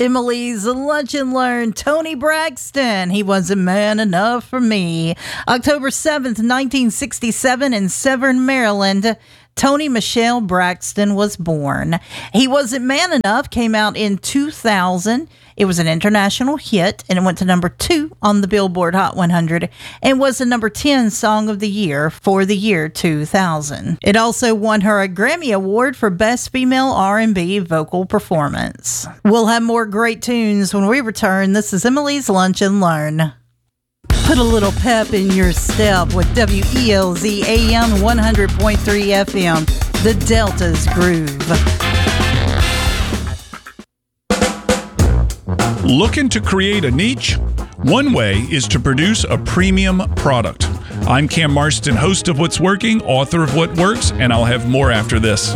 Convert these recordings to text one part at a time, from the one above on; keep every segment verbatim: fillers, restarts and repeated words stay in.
Emily's Lunch and Learn, Tony Braxton. He wasn't man enough for me. October seventh, nineteen sixty-seven in Severn, Maryland, Tony Michelle Braxton was born. He Wasn't Man Enough came out in two thousand. It was an international hit, and it went to number two on the Billboard Hot one hundred and was the number ten song of the year for the year two thousand. It also won her a Grammy Award for Best Female R and B Vocal Performance. We'll have more great tunes when we return. This is Emily's Lunch and Learn. Put a little pep in your step with W E L Z A M one hundred point three F M, the Delta's Groove. Looking to create a niche? One way is to produce a premium product. I'm Cam Marston, host of What's Working, author of What Works, and I'll have more after this.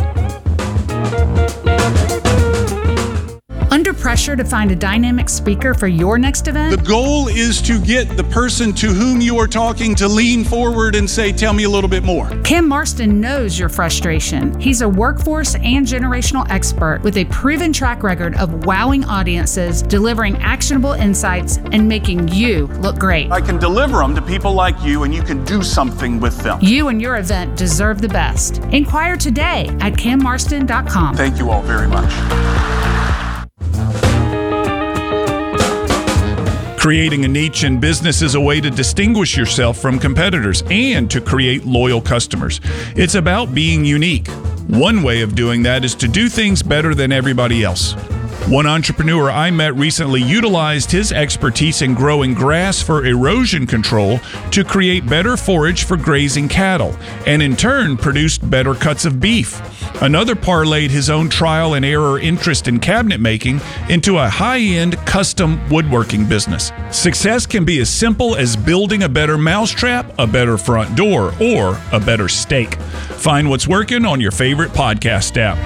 Under pressure to find a dynamic speaker for your next event? The goal is to get the person to whom you are talking to lean forward and say, tell me a little bit more. Cam Marston knows your frustration. He's a workforce and generational expert with a proven track record of wowing audiences, delivering actionable insights, and making you look great. I can deliver them to people like you, and you can do something with them. You and your event deserve the best. Inquire today at cam marston dot com. Thank you all very much. Creating a niche in business is a way to distinguish yourself from competitors and to create loyal customers. It's about being unique. One way of doing that is to do things better than everybody else. One entrepreneur I met recently utilized his expertise in growing grass for erosion control to create better forage for grazing cattle, and in turn produced better cuts of beef. Another parlayed his own trial and error interest in cabinet making into a high-end custom woodworking business. Success can be as simple as building a better mousetrap, a better front door, or a better steak. Find What's Working on your favorite podcast app.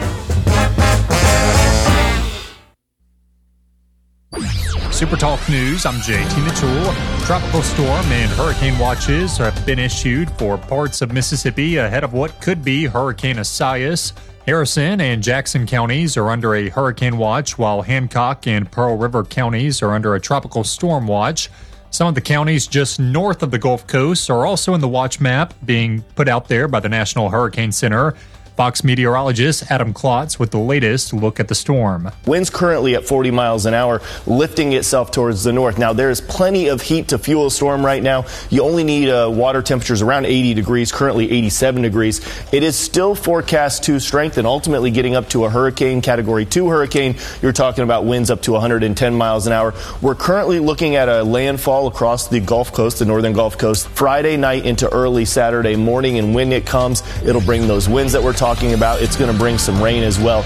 Super Talk News, I'm J T Mitchell. Tropical storm and hurricane watches have been issued for parts of Mississippi ahead of what could be Hurricane Isaias. Harrison and Jackson counties are under a hurricane watch, while Hancock and Pearl River counties are under a tropical storm watch. Some of the counties just north of the Gulf Coast are also in the watch map being put out there by the National Hurricane Center. Fox meteorologist Adam Klotz with the latest look at the storm. Winds currently at forty miles an hour, lifting itself towards the north. Now, there is plenty of heat to fuel a storm right now. You only need uh, water temperatures around eighty degrees, currently eighty-seven degrees. It is still forecast to strengthen, ultimately getting up to a hurricane, category two hurricane. You're talking about winds up to one hundred ten miles an hour. We're currently looking at a landfall across the Gulf Coast, the northern Gulf Coast, Friday night into early Saturday morning. And when it comes, it'll bring those winds that we're talking about. It's going to bring some rain as well.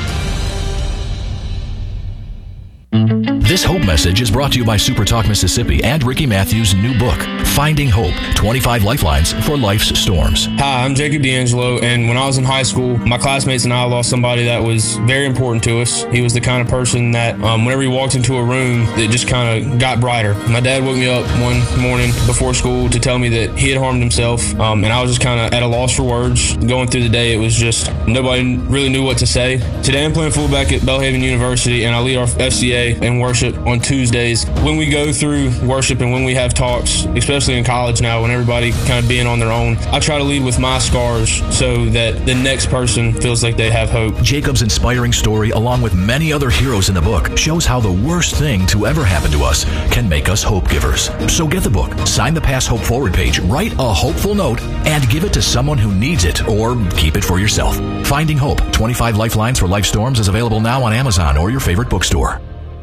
This Hope message is brought to you by Super Talk Mississippi and Ricky Matthews' new book, Finding Hope, twenty-five Lifelines for Life's Storms. Hi, I'm Jacob D'Angelo, and when I was in high school, my classmates and I lost somebody that was very important to us. He was the kind of person that um, whenever he walked into a room, it just kind of got brighter. My dad woke me up one morning before school to tell me that he had harmed himself, um, and I was just kind of at a loss for words. Going through the day, it was just nobody really knew what to say. Today, I'm playing fullback at Belhaven University, and I lead our F C A in worship on Tuesdays. When we go through worship and when we have talks, especially in college now, when everybody kind of being on their own, I try to lead with my scars so that the next person feels like they have hope. Jacob's inspiring story, along with many other heroes in the book, shows how the worst thing to ever happen to us can make us hope givers. So get the book, sign the Pass Hope Forward page, write a hopeful note, and give it to someone who needs it, or keep it for yourself. Finding Hope, twenty-five Lifelines for Life Storms is available now on Amazon or your favorite bookstore.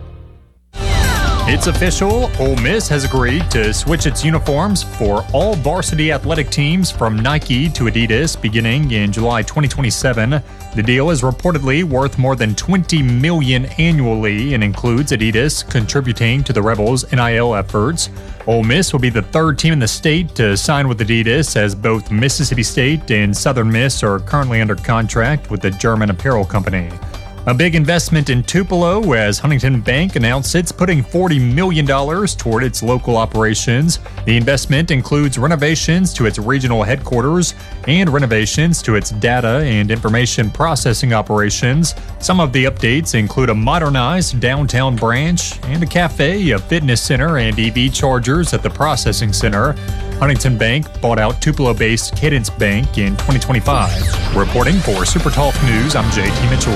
It's official. Ole Miss has agreed to switch its uniforms for all varsity athletic teams from Nike to Adidas beginning in July twenty twenty-seven. The deal is reportedly worth more than twenty million dollars annually and includes Adidas contributing to the Rebels' N I L efforts. Ole Miss will be the third team in the state to sign with Adidas, as both Mississippi State and Southern Miss are currently under contract with the German apparel company. A big investment in Tupelo as Huntington Bank announced it's putting forty million dollars toward its local operations. The investment includes renovations to its regional headquarters and renovations to its data and information processing operations. Some of the updates include a modernized downtown branch and a cafe, a fitness center, and E V chargers at the processing center. Huntington Bank bought out Tupelo-based Cadence Bank in twenty twenty-five. Reporting for SuperTalk News, I'm J T Mitchell.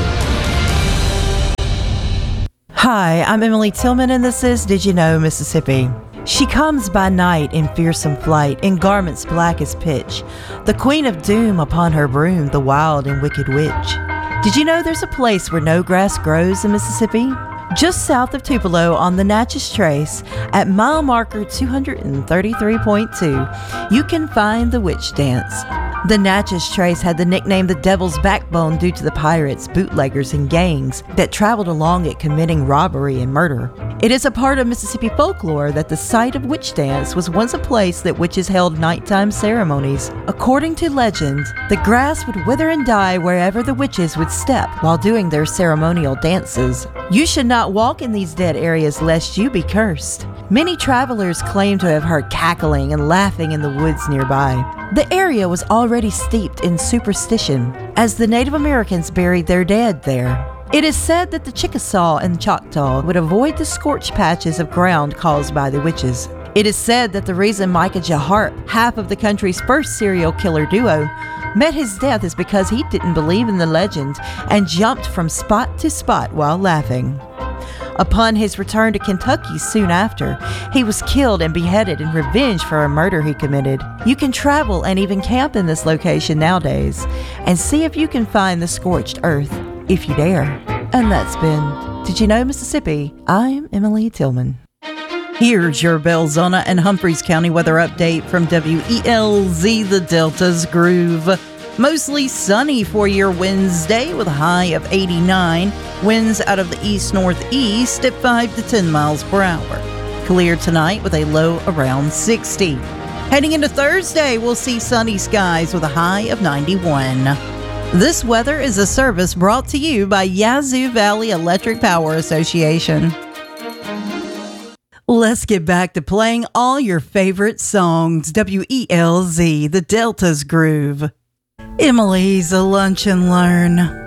Hi, I'm Emily Tillman, and this is Did You Know, Mississippi? She comes by night in fearsome flight, in garments black as pitch, the queen of doom upon her broom, the wild and wicked witch. Did you know there's a place where no grass grows in Mississippi? Just south of Tupelo on the Natchez Trace, at mile marker two thirty-three point two, you can find the Witch Dance. The Natchez Trace had the nickname the Devil's Backbone due to the pirates, bootleggers, and gangs that traveled along it committing robbery and murder. It is a part of Mississippi folklore that the site of Witch Dance was once a place that witches held nighttime ceremonies. According to legend, the grass would wither and die wherever the witches would step while doing their ceremonial dances. You should not walk in these dead areas lest you be cursed. Many travelers claim to have heard cackling and laughing in the woods nearby. The area was already steeped in superstition, as the Native Americans buried their dead there. It is said that the Chickasaw and Choctaw would avoid the scorched patches of ground caused by the witches. It is said that the reason Micah Jaharp, half of the country's first serial killer duo, met his death is because he didn't believe in the legend and jumped from spot to spot while laughing. Upon his return to Kentucky soon after, he was killed and beheaded in revenge for a murder he committed. You can travel and even camp in this location nowadays and see if you can find the scorched earth, if you dare. And that's been Did You Know, Mississippi? I'm Emily Tillman. Here's your Belzona and Humphreys County weather update from W E L Z, the Delta's Groove. Mostly sunny for your Wednesday with a high of eighty-nine. Winds out of the east-northeast at five to ten miles per hour. Clear tonight with a low around sixty. Heading into Thursday, we'll see sunny skies with a high of ninety-one. This weather is a service brought to you by Yazoo Valley Electric Power Association. Let's get back to playing all your favorite songs. W E L Z, the Delta's Groove. Emily's a Lunch and Learn.